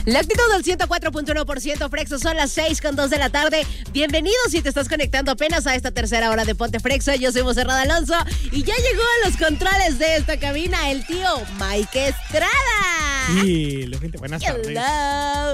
La actitud del 104.1% Frexo, son las 6:02 de la tarde. Bienvenidos si te estás conectando apenas a esta tercera hora de Ponte Frexo. Yo soy Monserrat Alonso y ya llegó a los controles de esta cabina el tío Mike Estrada. Sí, buenas tardes. Hello.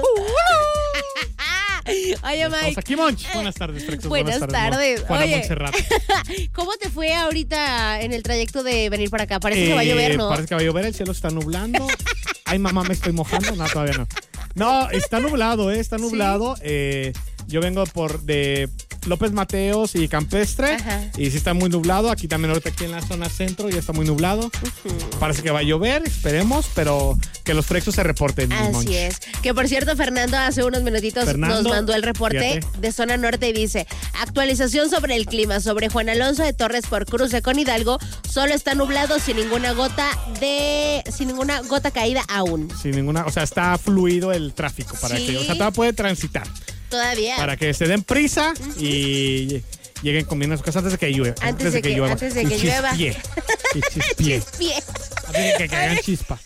Oye, Mike. Estamos aquí, Monch. Buenas tardes, Frexo. Buenas tardes. Juana Oye, Montserrat. ¿Cómo te fue ahorita en el trayecto de venir para acá? Parece que va a llover, ¿no? Parece que va a llover, el cielo está nublando. Ay, mamá, me estoy mojando. No, todavía no. No, está nublado, está nublado. ¿Sí? Yo vengo de López Mateos y Campestre. Ajá. Y sí está muy nublado. Aquí también ahorita aquí en la zona centro ya está muy nublado. Parece que va a llover, esperemos, pero que los Frexos se reporten. Así es. Que por cierto, Fernando hace unos minutitos nos mandó el reporte de zona norte y dice: actualización sobre el clima, sobre Juan Alonso de Torres por cruce con Hidalgo, solo está nublado sin ninguna gota caída aún. Sin ninguna, o sea, está fluido el tráfico para que, o sea, todavía puede transitar. Todavía. Para que se den prisa y lleguen comiendo sus cosas antes de que llueva. Antes de que llueva. Antes de que caigan chispa.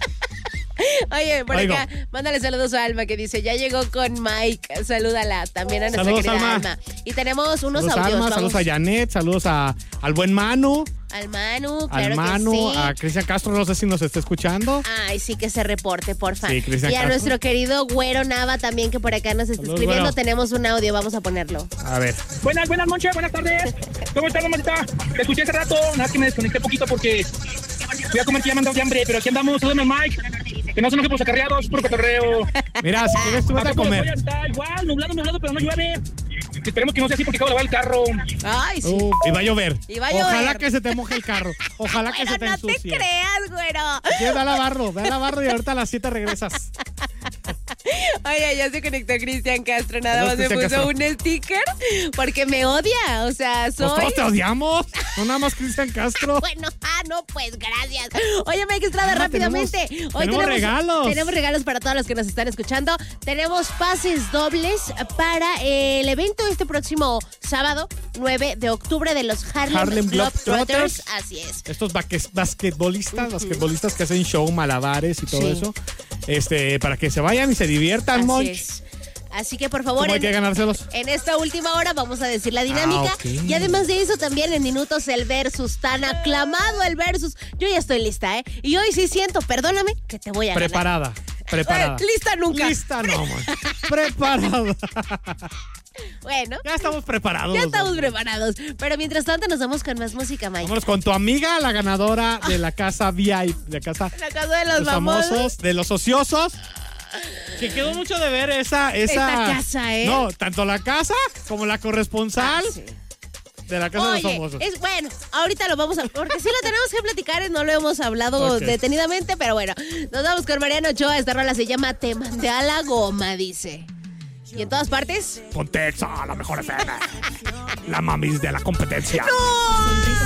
Oye, por acá, mándale saludos a Alma que dice: ya llegó con Mike, salúdala también a nuestra querida Alma. Y tenemos unos saludos audios. Alma, saludos a Janet, saludos al buen Manu. Al Manu, claro que sí. A Cristian Castro, no sé si nos está escuchando. Ay, sí, que se reporte, porfa. Sí, Cristian y a Castro. Nuestro querido Güero Nava también, que por acá nos está escribiendo. Güero. Tenemos un audio, vamos a ponerlo. A ver. Buenas, Monche, buenas tardes. ¿Cómo estás, mamacita? Te escuché hace rato, nada más que me desconecté poquito porque fui a comer que ya me andaba de hambre, pero aquí andamos, saludame al Mike. Que no son los acarreados, puro cotorreo. Mira, si quieres tú vas a comer. Está igual, nublado, pero no llueve. Esperemos que no sea así porque acabo de lavar el carro. Ay, sí. Y va a llover. Ojalá que se te moje el carro. Ojalá que se te ensucie. No te creas, güero. Ve a lavarlo y ahorita a las 7 regresas. Oye, ya se conectó Cristian Castro, nada más me puso un sticker porque me odia, o sea, soy... Pues todos te odiamos, no nada más Cristian Castro. Bueno, no, pues gracias. Oye, Mike Estrada, rápidamente. Hoy tenemos regalos. Tenemos regalos para todos los que nos están escuchando. Tenemos pases dobles para el evento este próximo sábado, 9 de octubre, de los Harlem Globetrotters. Así es. Estos basquetbolistas que hacen show, malabares y todo eso. Para que se vayan y se diviertan, Monch. Así que por favor, ¿cómo hay que ganárselos? En esta última hora vamos a decir la dinámica. Okay. Y además de eso, también en minutos el versus, tan aclamado el versus. Yo ya estoy lista, ¿eh? Y hoy sí siento, perdóname, que te voy a Preparada. Lista nunca. Lista no, man. Preparada. Bueno. Ya estamos preparados. Pero mientras tanto nos vamos con más música, Mike. Vámonos con tu amiga, la ganadora de la casa VIP, la casa de los famosos, de los ociosos. Que quedó mucho de ver esta casa, ¿eh? No, tanto la casa como la corresponsal. Sí. De la casa de los famosos. Bueno, ahorita lo vamos a... Porque sí lo tenemos que platicar, no lo hemos hablado detenidamente, pero bueno. Nos vamos con Mariano Ochoa. Esta rola se llama Te mandé a la goma, dice. ¿Y en todas partes? Ponte Exa, la mejor FM. La mamis de la competencia. ¡No!